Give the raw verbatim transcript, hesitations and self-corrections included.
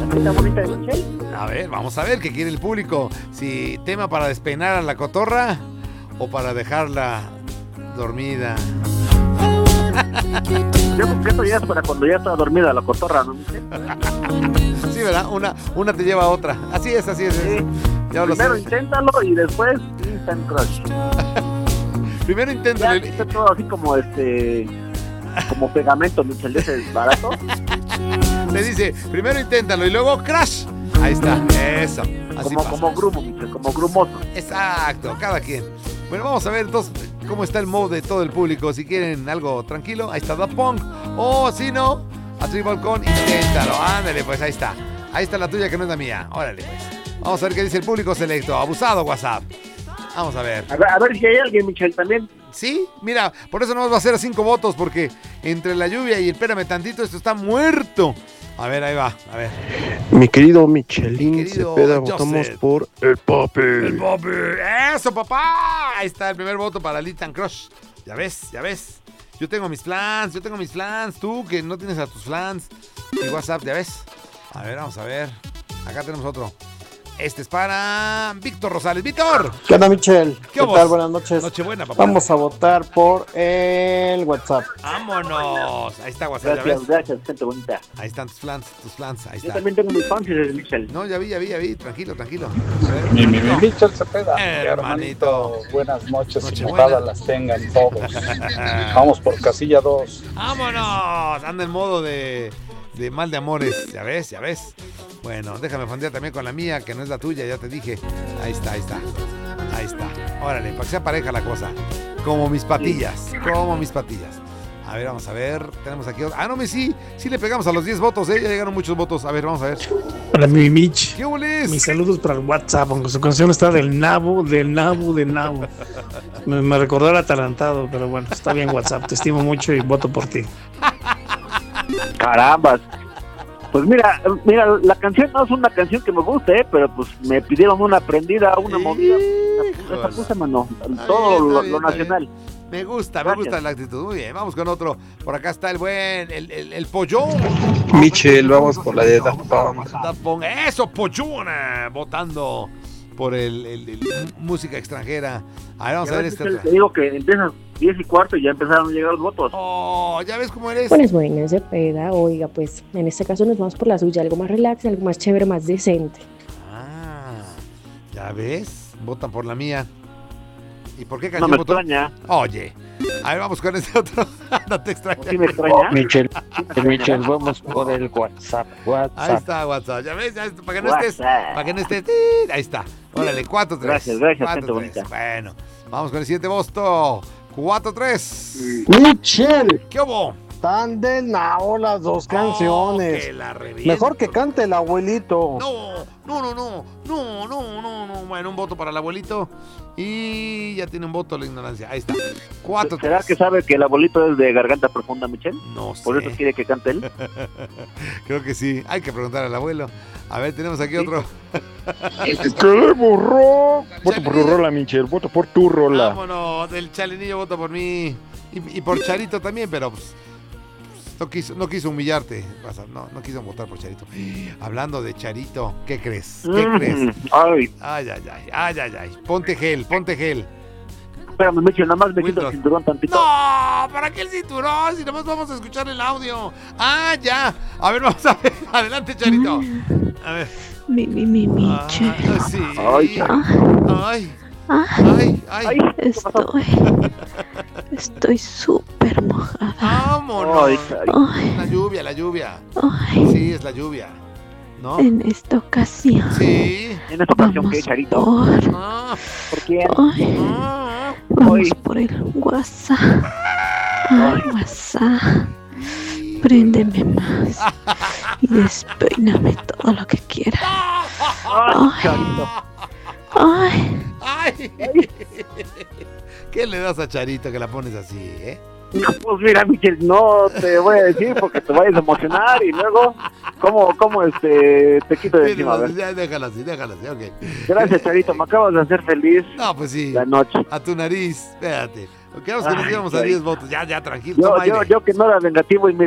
Está bonita de Michelle. A ver, vamos a ver qué quiere el público. Si tema para despeinar a la cotorra o para dejarla dormida. Yo creo que esto ya es para cuando ya está dormida la cotorra, ¿no? Sí, ¿verdad? Una, una te lleva a otra. Así es, así es. Sí. Ya lo Primero sé. inténtalo y después instant crush. Primero inténtalo. Ya está todo así como este, como pegamento, Michelle, ese es barato. Le dice, primero inténtalo y luego crash. Ahí está, eso. Así Como, pasa. como grumo, Michelle, como grumoso. Exacto, cada quien. Bueno, vamos a ver entonces cómo está el mood de todo el público. Si quieren algo tranquilo, ahí está Daft Punk. O si no, a Tribal Con, inténtalo. Ándale, pues ahí está. Ahí está la tuya que no es la mía. Órale, pues. Vamos a ver qué dice el público selecto. Abusado, WhatsApp. Vamos a ver. A ver, a ver si hay alguien, Michelle, también. Sí, mira, por eso no nos va a hacer a cinco votos, porque entre la lluvia y espérame tantito, esto está muerto. A ver, ahí va, a ver. Mi querido Michelín Mi querido Cepeda, Joseph. votamos por el Papi. El Bobby. ¡Eso, papá! Ahí está el primer voto para Litan Crush. Ya ves, ya ves. Yo tengo mis flans, yo tengo mis flans. Tú que no tienes a tus flans. Mi WhatsApp, ya ves. A ver, vamos a ver. Acá tenemos otro. Este es para Víctor Rosales. ¡Víctor! ¿Qué onda, Michelle? ¿Qué ¿Qué, vos? tal? Buenas noches. Nochebuena, papá. Vamos a votar por el WhatsApp. ¡Vámonos! Ahí está WhatsApp, ya Gracias, ves. gracias, gente bonita. Ahí están tus flans, tus flans. Ahí Yo está. también tengo mis fans, Michelle. No, ya vi, ya vi, ya vi. Tranquilo, tranquilo. A ver, Mi, mi, mi Víctor. Michel Cepeda, mi Hermanito. hermanito, buenas noches y Nochebuena. mojadas las tengan todos. Vamos por casilla dos. ¡Vámonos! Anda en modo de, de mal de amores. Ya ves, ya ves. Bueno, déjame fondear también con la mía, que no es la tuya, ya te dije. Ahí está, ahí está. Ahí está. Órale, para que sea pareja la cosa. Como mis patillas. Como mis patillas. A ver, vamos a ver. Tenemos aquí otro. Ah, no, me sí. Sí le pegamos a los diez votos, ¿eh? Ya llegaron muchos votos. A ver, vamos a ver. Hola, mi Mitch. ¿Qué boles? Mis saludos para el WhatsApp, aunque su canción está del nabo, del nabo, del nabo. Me, me recordó el atalantado, pero bueno, está bien WhatsApp. Te estimo mucho y voto por ti. Carambas. Pues mira, mira, la canción no es una canción que me guste, ¿eh? Pero pues me pidieron una prendida, una movida. Esa puse, mano. Todo bien, lo, está bien, lo está nacional. Me gusta, me Gracias. gusta la actitud. Muy bien, vamos con otro. Por acá está el buen, el, el, el pollón. Michel, vamos por la de Daft Punk. Daft Punk. Eso, pollón. eh, Votando por el, el- el- música extranjera. A ver, vamos Ya a ver ves, este. Michelle, otra. te digo que empiezas diez y cuarto y ya empezaron a llegar los votos. Oh, ya ves cómo eres. Buenas, buenas, Cepeda. Oiga, pues en este caso nos vamos por la suya, algo más relax, algo más chévere, más decente. Ah, ya ves. Votan por la mía. ¿Y por qué No canción me votó? extraña. Oye. A ver, vamos con este otro. No te extraña. Sí me extraña. Michel, Michel, vamos por el WhatsApp. Ahí WhatsApp. está WhatsApp. Ya ves, ya ves, para que no estés. WhatsApp. Para que no estés. Ahí está. Órale, cuatro tres. Gracias, gracias, cuatro gente tres. bonita. Bueno, vamos con el siguiente voto. cuatro tres. Michelle, ¿Qué hubo? están de nao las dos canciones. Oh, que la reviento. Mejor que cante el abuelito. No, no, no, no, no, no, no, no. Bueno, un voto para el abuelito. Y ya tiene un voto la ignorancia. Ahí está. cuatro tres. ¿Será que sabe que el abuelito es de garganta profunda, Michelle? No sé. Por eso quiere que cante él. Creo que sí. Hay que preguntar al abuelo. A ver, tenemos aquí otro. Queremos rock. Voto por tu rola, Michel. Voto por tu rola. Vámonos. El chalenillo vota por mí. Y, y por Charito también, pero pues, no quiso, no quiso humillarte. Pasa, No, no quiso votar por Charito. Hablando de Charito, ¿qué crees? ¿Qué Mm, crees? Ay, Ay, ay, ay, ay, ay, ay. Ponte gel, ponte gel. espérame, Michelle, nada más me quito Wilton. el cinturón tantito. No, ¿para qué el cinturón? Si nomás vamos a escuchar el audio. Ah, ya. A ver, vamos a ver. Adelante, Charito. A ver. Mi, mi, mi, Michel. Ah, sí. Ay, Ay, Ah, ay, ay. Ay, ¿qué pasó? estoy. Estoy súper mojada. Vámonos. Ay, Charito. Ay, La lluvia, la lluvia. ay. Sí, es la lluvia. ¿No? En esta ocasión. Sí. En esta ocasión, Vamos ¿qué, Charito? por. Ah, ¿Por quién? Ay, ah. vamos Ay. por el WhatsApp. Ay, WhatsApp. Préndeme más. Y despeíname todo lo que quieras. Ay, Charito. Ay, Ay. ¿Qué le das a Charito que la pones así, eh? Pues mira, Michelle, no te voy a decir porque te vayas a emocionar y luego, ¿cómo, cómo este, te quito de encima? A ver. Ya, déjala así, déjala así, ok. Gracias, Charito, me acabas de hacer feliz No, pues sí. la noche. A tu nariz, espérate. Quedamos que nos Ay, íbamos a Charito. diez votos. Ya, ya, tranquilo. Yo, toma yo, aire. yo que no era vengativo y mira,